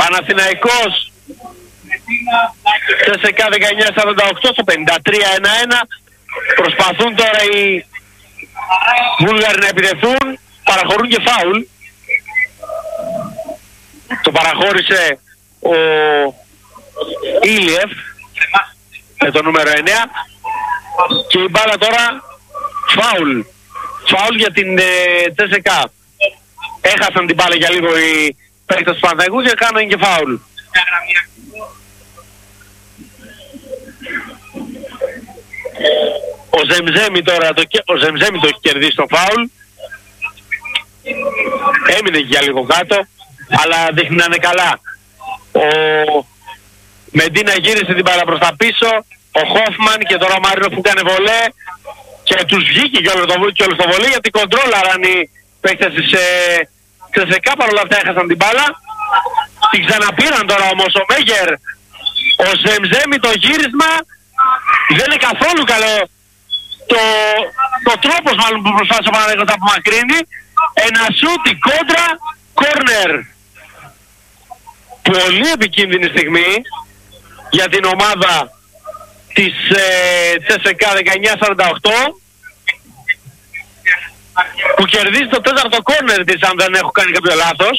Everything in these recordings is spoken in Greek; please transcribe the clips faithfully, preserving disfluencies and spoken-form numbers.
Παναθηναϊκός ΣΣΚΑ δεκαεννιά σαράντα οκτώ στο πενήντα τρία ένα ένα. Προσπαθούν τώρα οι Βούλγαροι να επιτεθούν, παραχωρούν και φάουλ. Το παραχώρησε ο Ήλιεφ με το νούμερο εννέα και η μπάλα τώρα φάουλ. Φάουλ για την ε, ΣΣΚΑ. Έχασαν την μπάλα για λίγο οι παίκτες του Παναθηναϊκού και κάνουν και φάουλ. Ο Ζεμζέμι τώρα, το, ο Ζεμζέμι το έχει κερδίσει το φάουλ. Έμεινε για λίγο κάτω, αλλά δείχνει να είναι καλά. Ο Μεντίνα γύρισε την μπάλα προς τα πίσω, ο Χόφμαν και τώρα ο Μάρινο που έκανε βολέ και τους βγήκε και όλο το, και όλο το βολέ γιατί κοντρόλαραν οι παίκτες της ΣΣΚΑ, παρόλα αυτά έχασαν την μπάλα. Την ξαναπήραν τώρα όμως ο Μέγερ, ο Ζεμζέμι το γύρισμα δεν είναι καθόλου καλό. Το, το τρόπος μάλλον που προσπάθησε ο Παναθηναϊκός να απομακρύνει. Ένα σούτ, η κόντρα, κόρνερ. Πολύ επικίνδυνη στιγμή για την ομάδα της ε, ΣΣΚΑ δεκαεννιά σαράντα οκτώ που κερδίζει το τέταρτο κόρνερ της, αν δεν έχω κάνει κάποιο λάθος.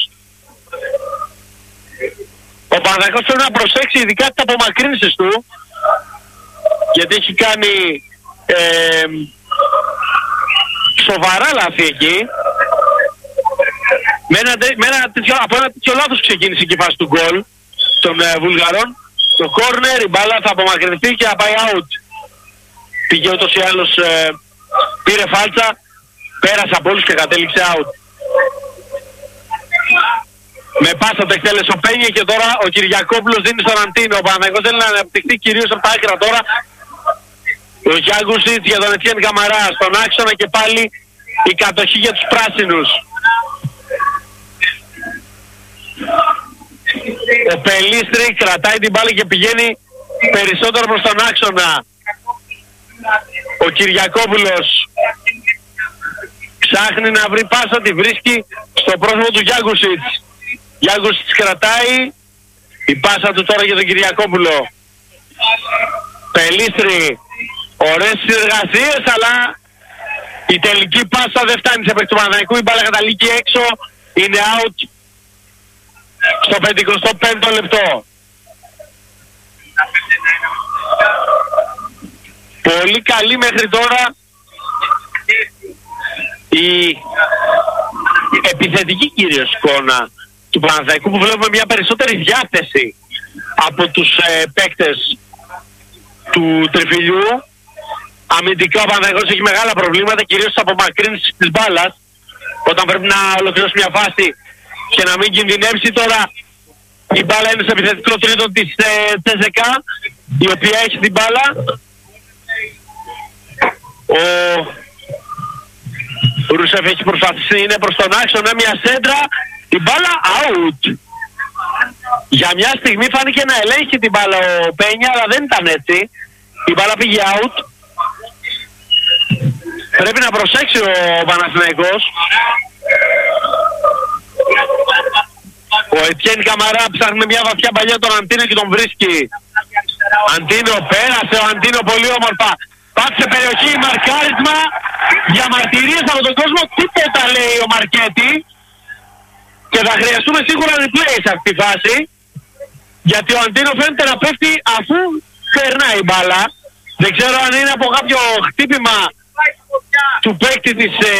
Ο Παναθηναϊκός πρέπει να προσέξει ειδικά τις απομακρύνσεις του, γιατί έχει κάνει ε, σοβαρά λάθη εκεί. Με ένα, με ένα τέτοιο, από ένα τέτοιο λάθος ξεκίνησε και η φάση του γκολ των ε, Βουλγαρών. Το κόρνερ, η μπάλα θα απομακρυνθεί και θα πάει out. Πήγε ούτως ή άλλως, ε, πήρε φάλτσα, πέρασε από όλους και κατέληξε out. Με πάσα το εκτέλεσε ο Πένιε και τώρα ο Κυριακόπουλος δίνει στον Αντίνο. Ο Παναθηναϊκός θέλει να αναπτυχθεί κυρίως από τα άκρα τώρα. Ο Γιάγκουσιτς για τον Ετιέν Καμαρά στον άξονα και πάλι η κατοχή για τους πράσινους. Ο Πελίστρη κρατάει την μπάλα και πηγαίνει περισσότερο προς τον άξονα. Ο Κυριακόπουλος ψάχνει να βρει πάσα, τη βρίσκει στο πρόσωπο του Γιάγκουσιτς. Γιάγκουσιτς κρατάει, η πάσα του τώρα για τον Κυριακόπουλο. Πελίστρη, ωραίες συνεργασίες, αλλά η τελική πάσα δεν φτάνει σε παίκτη του Παναθηναϊκού. Η μπάλα καταλήγει έξω, είναι out στο πενηκοστό πέμπτο λεπτό. Πολύ καλή μέχρι τώρα η επιθετική κυρίως εικόνα του Παναθηναϊκού, που βλέπουμε μια περισσότερη διάθεση από τους ε, παίκτες του τριφυλιού. Αμυντικά ο Παναθηναϊκός έχει μεγάλα προβλήματα, κυρίως στις απομακρύνσεις της μπάλας, όταν πρέπει να ολοκληρώσει μια φάση και να μην κινδυνεύσει. Τώρα η μπάλα είναι στο επιθετικό τρίτο της ε, ΣΣΚΑ, η οποία έχει την μπάλα. Ο Ρούσεφ έχει προσπαθήσει, είναι προς τον άξονα, μια σέντρα, η μπάλα out. Για μια στιγμή φάνηκε να ελέγχει την μπάλα ο Πένια, αλλά δεν ήταν έτσι. Η μπάλα πήγε out. Πρέπει να προσέξει ο Παναθηναϊκός. Ο Ετιέν Καμαρά ψάχνει με μια βαθιά παλιά τον Αντίνο και τον βρίσκει. Αντίνο, πέρασε ο Αντίνο πολύ όμορφα. Πάτησε περιοχή, μαρκάρισμα, διαμαρτυρίες από τον κόσμο, τίποτα λέει ο Μαρκέτη. Και θα χρειαστούμε σίγουρα replay σε αυτή τη φάση, γιατί ο Αντίνο φαίνεται να πέφτει αφού περνάει η μπάλα. Δεν ξέρω αν είναι από κάποιο χτύπημα του παίκτη της ε,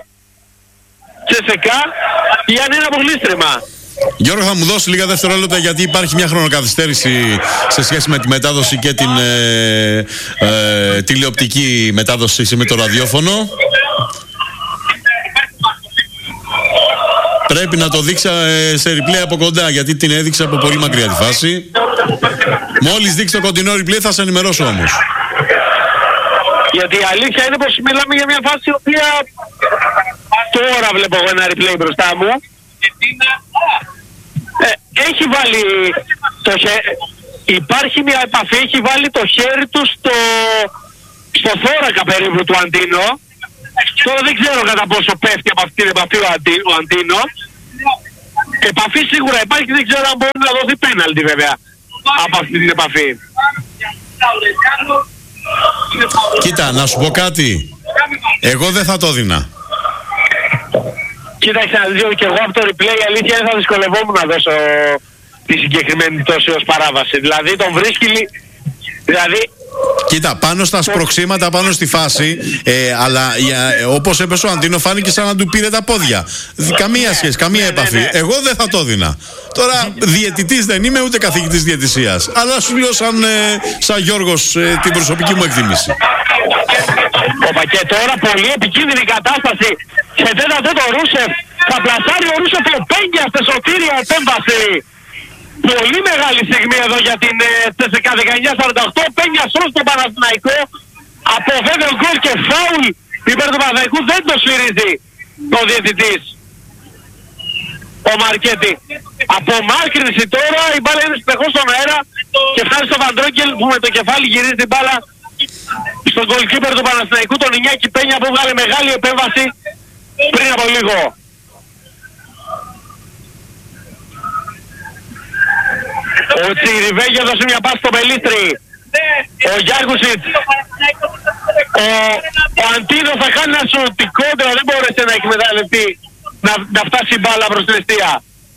ΣΣΚΑ ή αν είναι από γλίστρημα. Γιώργο, θα μου δώσει λίγα δευτερόλεπτα, γιατί υπάρχει μια χρονοκαθυστέρηση σε σχέση με τη μετάδοση και την ε, ε, τηλεοπτική μετάδοση με το ραδιόφωνο. Πρέπει να το δείξα ε, σε replay από κοντά, γιατί την έδειξα από πολύ μακριά τη φάση. Μόλις δείξει το κοντινό replay θα σε ενημερώσω όμως. Γιατί η αλήθεια είναι πως μιλάμε για μια φάση η οποία τώρα βλέπω εγώ ένα replay μπροστά μου. Ε, έχει βάλει το χέρι, υπάρχει μια επαφή, έχει βάλει το χέρι του στο, στο θώρακα περίπου του Αντίνο. Τώρα δεν ξέρω κατά πόσο πέφτει από αυτή την επαφή ο, Αντί, ο Αντίνο. Επαφή σίγουρα υπάρχει, δεν ξέρω αν μπορεί να δοθεί πέναλτι βέβαια από αυτή την επαφή. Κοίτα, να σου πω κάτι. Εγώ δεν θα το δίνα. Κοίταξε να δω και εγώ από το replay, η αλήθεια είναι θα δυσκολευόμουν να δώσω τη συγκεκριμένη πτώση ως παράβαση. Δηλαδή τον βρίσκει, δηλαδή... Κοίτα, πάνω στα σπροξήματα, πάνω στη φάση, ε, αλλά ε, όπως έπεσε ο Αντίνο, φάνηκε σαν να του πήρε τα πόδια. Καμία σχέση, καμία ναι, επαφή. Ναι, ναι. Εγώ δεν θα το έδινα. Τώρα, διαιτητής δεν είμαι, ούτε καθηγητής διαιτησίας. Αλλά σου λέω σαν, ε, σαν Γιώργος ε, την προσωπική μου εκτίμηση. Όπα, και τώρα πολύ επικίνδυνη κατάσταση. Σε τέτα τέτο ο Ρούσεφ. Θα πλασάρει ο Ρούσεφ ο Πέγγια σε σωτήρια επέμβαση. Πολύ μεγάλη στιγμή εδώ για την Τσέσσεκα δεκαεννιά σαράντα οκτώ. Πένια σως στον Παναθηναϊκό. Αποφεύγει ο γκολ και φάουλ υπέρ του Παναθηναϊκού. Δεν το σφυρίζει ο διαιτητής, ο Μαρκέτη. Απομάκρυνση τώρα. Η μπάλα είναι συνεχώς στον αέρα και φτάνει στο Βαντρόγκελ που με το κεφάλι γυρίζει την μπάλα στον γκολκίπερ του Παναθηναϊκού, τον Ινιάκη Πένια, που βγάλε μεγάλη επέμβαση πριν από λίγο. Ο Τσιριβέγια έδωσε μια πάση στο Πελίστρι. Ο Γιάκουσιτς. Ο, ο Αντίνο θα κάνει ένα σωτικό κόντρα, δεν μπόρεσε να εκμεταλλευτεί, να, να φτάσει η μπάλα προς την αιστεία.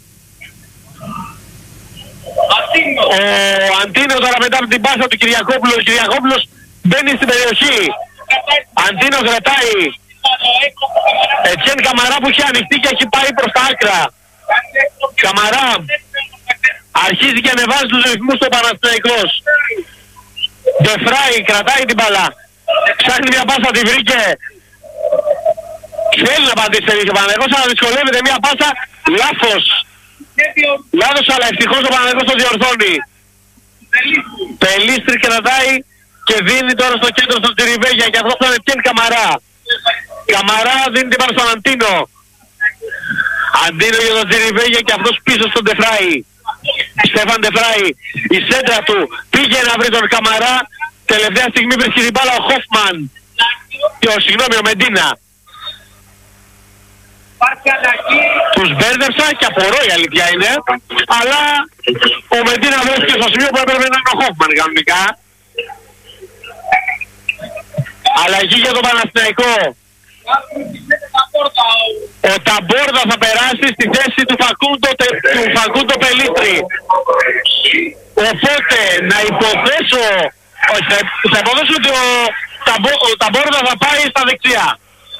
Ο Αντίνο τώρα μετά από την πάσα του Κυριακόπουλου, ο Κυριακόπουλος μπαίνει στην περιοχή. Αντίνο κρατάει. Ετσέν Καμαρά που έχει ανοιχτεί και έχει πάει προς τα άκρα. Καμαρά αρχίζει και ανεβάζει τους ρυθμούς στο Παναθηναϊκός. Ντεφράι κρατάει την μπαλά. Ψάχνει μια πάσα, τη βρήκε. Θέλει να πατήσει ο Παναθηναϊκός, αλλά δυσκολεύεται μια πάσα. Λάθος. Λάθος, αλλά ευτυχώς ο Παναθηναϊκός το διορθώνει. Πελίστρη κρατάει και δίνει τώρα στο κέντρο στον Τσιριβέγια και αυτό θα είναι Πιέν Καμαρά. Καμαρά δίνει την πάνω στον Αντίνο. Αντίνο για τον Τσιριβέγια και αυτός πίσω στον Ντεφράι. Στέφαν Ντεφράι, η σέντρα του πήγε να βρει τον Καμαρά. Τελευταία στιγμή βρίσκει την μπάλα ο Χόφμαν και ο συγγνώμη ο Μεντίνα. Τους μπέρδεψα και απορώ, η αλήθεια είναι. Αλλά ο Μεντίνα βρέθηκε στο σημείο που έπρεπε να είναι ο Χόφμαν κανονικά. Αλλαγή για τον Παναθηναϊκό. Ο Ταμπόρδα θα περάσει στη θέση του Φακούντο, του Φακούντο Πελίστρη. Οπότε να υποθέσω, θα, θα υποθέσω ότι ο, Ταμπο, ο Ταμπόρδα θα πάει στα δεξιά.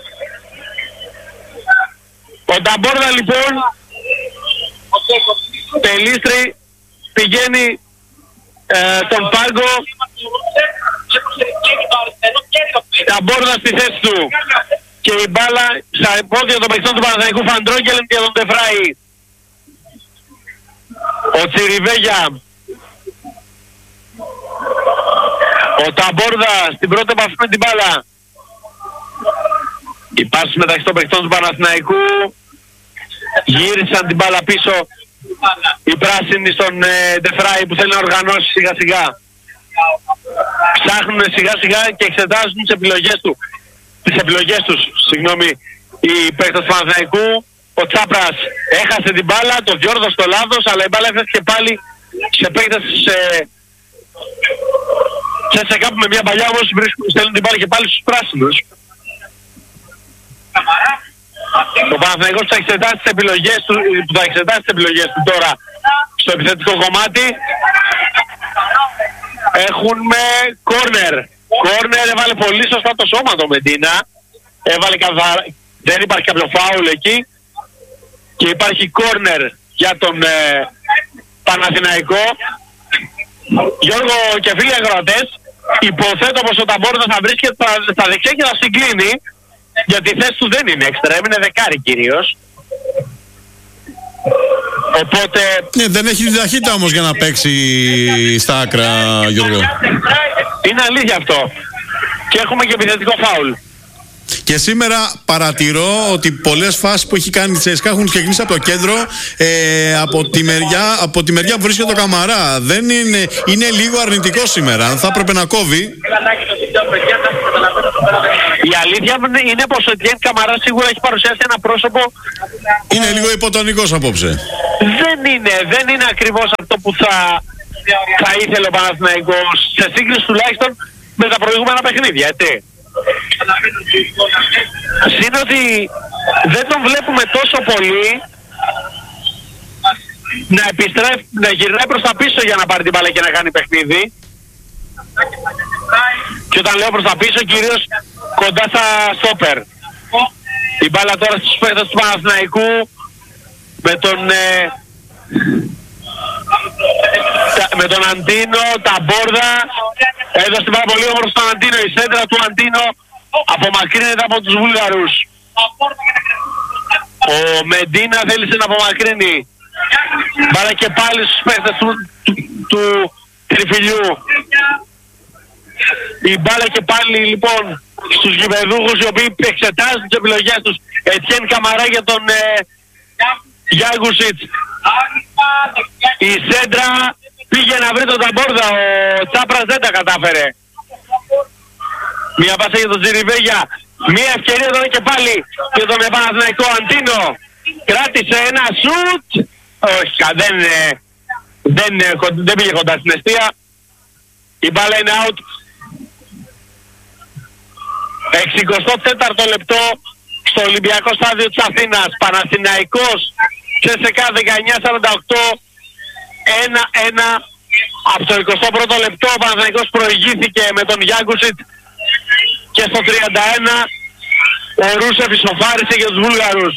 Ο Ταμπόρδα λοιπόν, Πελίστρη, πηγαίνει ε, τον πάγκο. Ταμπόρδα στη θέση του. Και η μπάλα στα πόδια των παιχτών του Παναθηναϊκού, Φαντρόγκελ και τον Ντεφράι. Ο Τσιριβέγια. Ο Ταμπόρδα στην πρώτη επαφή με την μπάλα. Η πάση μεταξύ των παιχτών του Παναθηναϊκού. Γύρισαν την μπάλα πίσω οι πράσινοι στον ε, Ντεφράι που θέλει να οργανώσει σιγά σιγά. Ψάχνουν σιγά σιγά και εξετάζουν τις επιλογές του. Τις επιλογές τους, συγγνώμη, οι παίκτες του Παναθηναϊκού. Ο Τσάπρας έχασε την μπάλα, το διόρθωσε στο λάθος, αλλά η μπάλα έφτασε και πάλι σε παίκτες σε... σε, σε κάπου με μια παλιά όμως βρίσκουν, στέλνουν την μπάλα και πάλι στους πράσινους. Ο Παναθηναϊκός θα εξετάσει τις επιλογές του, θα εξετάσει τις επιλογές του τώρα στο επιθετικό κομμάτι. Έχουμε κόρνερ. Κόρνερ, έβαλε πολύ σωστά το σώμα το Μεντίνα. Έβαλε καθαρά, δεν υπάρχει κάποιο φάουλ εκεί. Και υπάρχει κόρνερ για τον ε, Παναθηναϊκό. Γιώργο και φίλοι ακροατές, υποθέτω πως ο Ταμπόρδα θα βρίσκεται στα, στα δεξιά και θα συγκλίνει. Γιατί η θέση του δεν είναι εξτρέμ, είναι δεκάρι κυρίως. Οπότε... Ναι, δεν έχει την ταχύτητα όμως για να παίξει στα άκρα, Γιώργο. Είναι αλήθεια αυτό. Και έχουμε και επιθετικό φάουλ. Και σήμερα παρατηρώ ότι πολλές φάσεις που έχει κάνει η Τσέσσεκα έχουν ξεκινήσει από το κέντρο, ε, από, τη μεριά, από τη μεριά που βρίσκεται το Καμαρά. Δεν είναι, είναι λίγο αρνητικό σήμερα. Αν θα έπρεπε να κόβει. Η αλήθεια είναι πως ο Ετιέν Καμαρά σίγουρα έχει παρουσιάσει ένα πρόσωπο. Είναι λίγο υποτονικός απόψε. Δεν είναι, δεν είναι ακριβώς αυτό που θα, θα ήθελε ο Παναθηναϊκός, σε σύγκριση τουλάχιστον με τα προηγούμενα παιχνίδια, έτσι. Συν ότι δεν τον βλέπουμε τόσο πολύ να επιστρέφει, να γυρνάει προς τα πίσω για να πάρει την μπάλα και να κάνει παιχνίδι. Και όταν λέω προς τα πίσω, κυρίως κοντά στα στόπερ. Η μπάλα τώρα στους παίκτες του Παναθηναϊκού με τον ε, τα, με τον Αντίνο, τα Μπόρδα. Έδωσε την μπάλα πολύ όμορφα στον Αντίνο. Η σέντρα του Αντίνο απομακρύνεται από τους Βούλγαρους. Ο Μεντίνα θέλησε να απομακρύνει. Μπάλα και πάλι στους παίκτες του, του, του Τριφυλιού. Η μπάλα και πάλι λοιπόν στους γηπεδούχους οι οποίοι εξετάζουν τις επιλογές τους. Ετιέν Καμαρά για τον ε, Γιάγκουσιτς. Η σέντρα πήγε να βρει τον Ταμπόρδα, ο Τσάπρας δεν τα κατάφερε. Μια πάσα για τον Τζιριβέγια. Μια ευκαιρία τώρα και πάλι για τον Παναθηναϊκό. Αντίνο κράτησε ένα σουτ. Όχι, δεν, δεν, δεν πήγε κοντά στην εστία. Η μπάλα είναι out. εξηκοστό τέταρτο λεπτό στο Ολυμπιακό Στάδιο της Αθήνας. Παναθηναϊκός ΣΣΚΑ δεκαεννιά σαράντα οκτώ. ένα ένα. Από το εικοστό πρώτο λεπτό ο Παναθηναϊκός προηγήθηκε με τον Γιάγκουσιτ και στο τριάντα ένα ο Ρούσεφ ισοφάρισε για τους Βούλγαρους.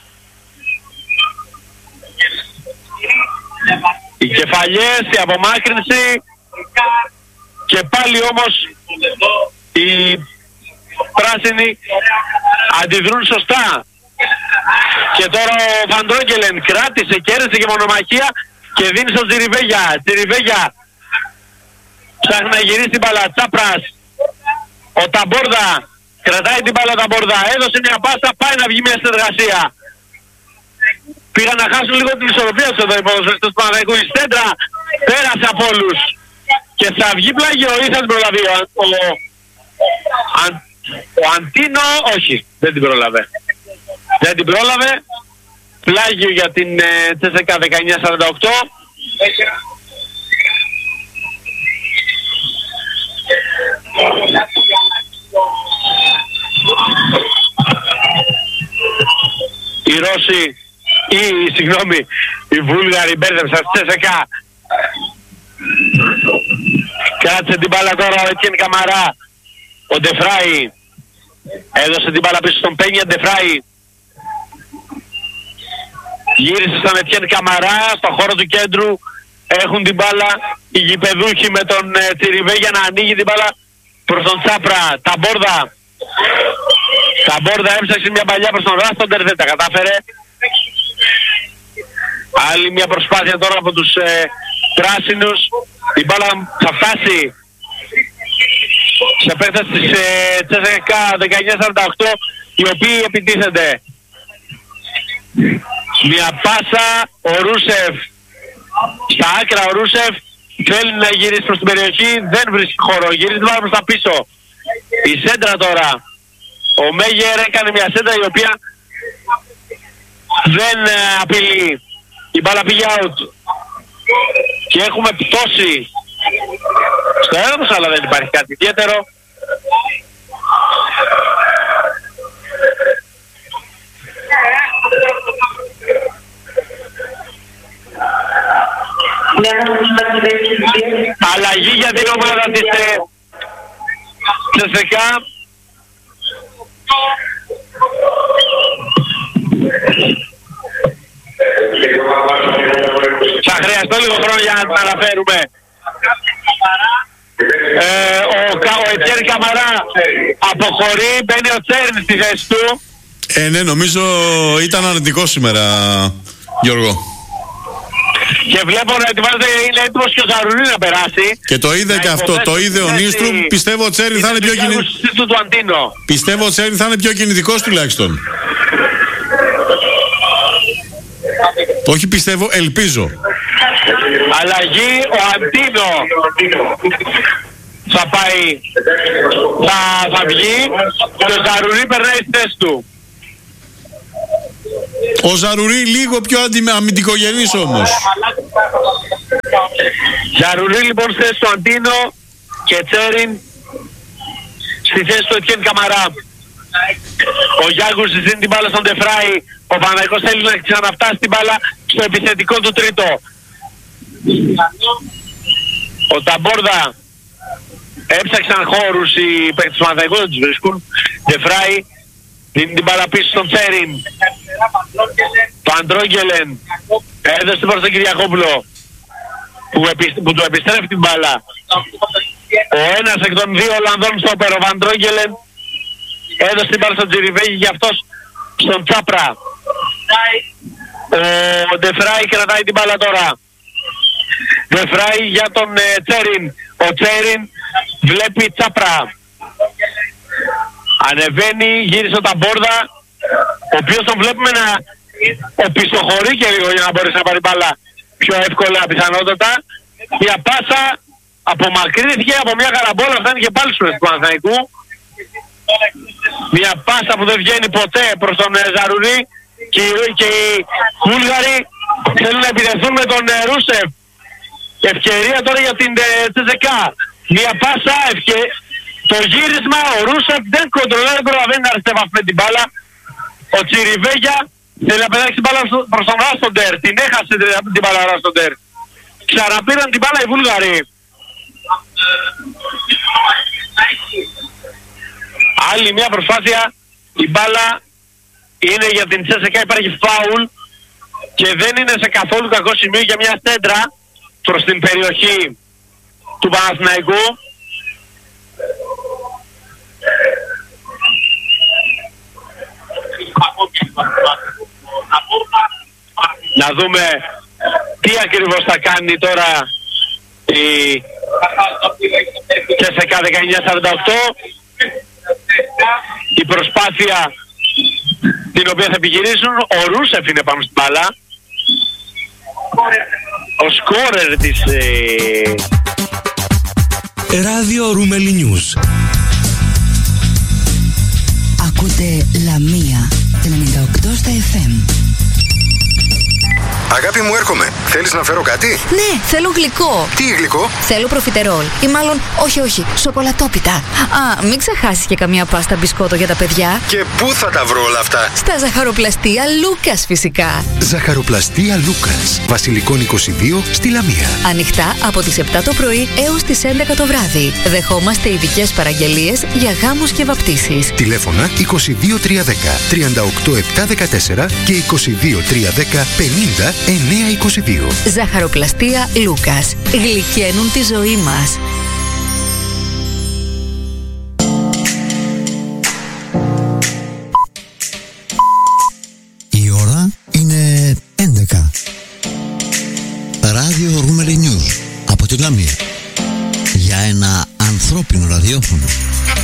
Οι κεφαλιές, η απομάκρυνση και πάλι όμως οι πράσινοι αντιδρούν σωστά. Και τώρα ο Βαντρόγκελεν κράτησε, κέρδισε και μονομαχία και δίνει στον Τζιριβέγια. Τζιριβέγια ψάχνει να γυρίσει την μπάλα. Τσάπρας. Ο Ταμπόρδα κρατάει την μπάλα. Ταμπόρδα έδωσε μια πάσα, πάει να βγει μια συνεργασία. Πήγαν να χάσουν λίγο την ισορροπία τους εδώ οι ποδοσφαιριστές του Παναθηναϊκού. Η σέντρα πέρασε από όλους. Και θα βγει πλάγιο ή θα την προλαβεί ο, ο, ο, ο Αντίνο. Όχι, δεν την πρόλαβε. Δεν την πρόλαβε. Πλάγιο για την ε, ΣΣΚΑ δεκαεννιά σαράντα οκτώ. Οι Ρώσοι ή συγγνώμη οι Βούλγαροι μπέρδεψαν στη ΣΣΚΑ. Κράτησε την μπάλα τώρα ο Ετιέν Καμαρά. Ο Ντεφράι έδωσε την μπάλα πίσω στον Πένια. Ντεφράι γύρισε στον Ετιέν Καμαρά. Στο χώρο του κέντρου έχουν την μπάλα οι γηπεδούχοι με τον ε, Τσιριβέ για να ανοίγει την μπάλα προς τον Τσάπρα. Ταμπόρδα. Ταμπόρδα έψαξε μια παλιά προς τον Ράστοντερ, δεν τα κατάφερε. Άλλη μια προσπάθεια τώρα από τους ε, πράσινους. Η μπάλα θα φτάσει σε επέκταση της ε, ΣΣΚΑ δεκαεννιά σαράντα οκτώ, οι οποίοι επιτίθενται. Μια πάσα, ο Ρούσεφ στα άκρα. Ο Ρούσεφ θέλει να γυρίσει προς την περιοχή, δεν βρίσκει χώρο, γυρίζει την μπάλα προς τα πίσω. Η σέντρα τώρα, ο Μέγερ έκανε μια σέντρα η οποία δεν ε, απειλεί. Η μπάλα πήγε out και έχουμε πτώση στο έδαφος, αλλά δεν υπάρχει κάτι ιδιαίτερο. Αλλαγή για την ομάδα της ΣΣΚΑ. Θα χρειαστώ λίγο χρόνο για να την αναφέρουμε. Ε, ο, ο Ετιέν Καμαρά αποχωρεί, μπαίνει ο Τσέρν στη θέση του. Ε, ναι, νομίζω ήταν αρνητικό σήμερα, Γιώργο. Και βλέπω να ετοιμάζεται, είναι έτοιμος και ο Ζαρουρί να περάσει. Και το είδε και αυτό, το είδε ο Νίστρου. Πιστεύω ο Τσέριν θα είναι πιο κινητικός. Πιστεύω ο Τσέριν θα είναι πιο κινητικός τουλάχιστον. Όχι πιστεύω, ελπίζω. Αλλαγή, ο Αντίνο θα πάει, θα, θα βγει και ο Ζαρουρί περνάει στη θέση του. Ο Ζαρουρί λίγο πιο αμυντικογενής όμως. Ζαρουρί λοιπόν στη θέση του Αντίνο και Τσέριν στη θέση του Ετιέν Καμαρά. Ο Γιάγκουρς δίνει την μπάλα στον Ντεφράι. Ο Παναθηναϊκός θέλει να ξαναφτάσει την μπάλα στο επιθετικό του τρίτο. Ο Ταμπόρδα έψαξαν χώρους οι παίκτες του Παναθηναϊκού, δεν τους βρίσκουν. Ντεφράι δίνει την μπάλα πίσω στον Τσέριν. Το Αντρόγγελεν έδωσε προς τον Κυριακόπουλο που, επι, που του επιστρέφει την μπάλα. Ο ένας εκ των δύο Ολλανδών στόπερ, ο Βαντρόγγελεν, έδωσε την μπάλα στον Τζιριβέγη και αυτός στον Τσάπρα. Ο Ντεφράι κρατάει την μπάλα τώρα. Ντεφράι για τον ε, Τσέριν. Ο Τσέριν βλέπει Τσάπρα. Ανεβαίνει, γύρισε ο Ταμπόρδα, ο οποίος τον βλέπουμε να οπισθοχωρεί και λίγο για να μπορέσει να πάρει μπάλα πιο εύκολα πιθανότατα. Μια πάσα απομακρύνθηκε από μια καραμπόλα, φτάνει και πάλι στους του Παναθηναϊκού. Μια πάσα που δεν βγαίνει ποτέ προς τον Ζαρουρί και, και οι Βούλγαροι θέλουν να επιτεθούν με τον Ρούσεφ. Ευκαιρία τώρα για την Τσεζεκά. Μια πάσα, ευκαι... το γύρισμα, ο Ρούσεφ δεν κοντρολάει, δεν προλαβαίνει να αριστεύει με την μπάλα. Ο Τσιριβέγια θέλει να πετάξει την μπάλα προς τον Ράστοντερ. Την έχασε την μπάλα ο Ράστοντερ. Ξαναπήραν την μπάλα οι Βούλγαροι. Άλλη μια προσπάθεια, η μπάλα είναι για την Τσέσσεκα, υπάρχει φάουλ και δεν είναι σε καθόλου κακό σημείο για μια στέντρα προς την περιοχή του Παναθηναϊκού. Να δούμε τι ακριβώς θα κάνει τώρα η Τσέσσεκα δεκαεννιά σαράντα οκτώ. Η προσπάθεια την οποία θα επιχειρήσουν, ο Ρούσεφ είναι πάνω στην μπάλα. Ο σκόρερ της... Ε... Ράδιο Ρούμελι Νιούς. Ακούτε Λαμία ενενήντα οκτώ στα εφ εμ. Αγάπη μου, έρχομαι. Θέλεις να φέρω κάτι? Ναι, θέλω γλυκό. Τι γλυκό? Θέλω προφιτερόλ. Ή μάλλον, όχι, όχι, σοκολατόπιτα. Α, μην ξεχάσεις και καμία πάστα μπισκότο για τα παιδιά. Και πού θα τα βρω όλα αυτά? Στα ζαχαροπλαστεία Λούκας, φυσικά. Ζαχαροπλαστεία Λούκας. Βασιλικών είκοσι δύο στη Λαμία. Ανοιχτά από τις επτά το πρωί έως τις έντεκα το βράδυ. Δεχόμαστε ειδικές παραγγελίες για γάμους και βαπτίσεις. Τηλέφωνα είκοσι δύο τριακόσια δέκα τριάντα οκτώ επτακόσια δεκατέσσερα και είκοσι δύο τριακόσια δέκα πενήντα εννιακόσια είκοσι δύο. Ζαχαροπλαστεία Λούκας. Γλυκαίνουν τη ζωή μας. Η ώρα είναι έντεκα. Ράδιο Ρούμελι Νιούς από τη Λαμία. Για ένα ανθρώπινο ραδιόφωνο.